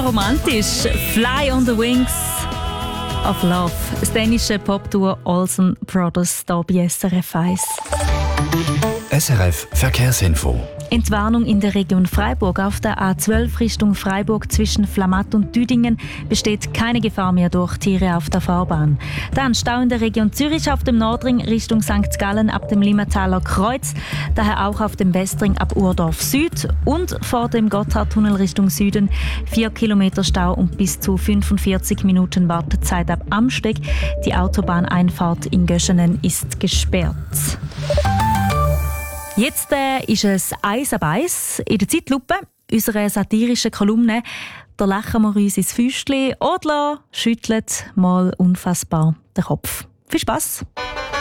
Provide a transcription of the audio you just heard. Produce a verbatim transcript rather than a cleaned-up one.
romantisch. Fly on the Wings of Love. Das dänische Popduo Olsen Brothers hier bei S R F eins. S R F Verkehrsinfo. Entwarnung in der Region Freiburg. Auf der A zwölf Richtung Freiburg zwischen Flamatt und Düdingen besteht keine Gefahr mehr durch Tiere auf der Fahrbahn. Dann Stau in der Region Zürich auf dem Nordring Richtung Sankt Gallen ab dem Limmataler Kreuz. Daher auch auf dem Westring ab Urdorf Süd. Und vor dem Gotthardtunnel Richtung Süden vier Kilometer Stau und bis zu fünfundvierzig Minuten Wartezeit ab Amsteg. Die Autobahneinfahrt in Göschenen ist gesperrt. Jetzt äh, ist es «Eis ab Eis» in der Zeitlupe, unserer satirischen Kolumne. Da lachen wir uns ins Füßchen oder schütteln mal unfassbar den Kopf. Viel Spass!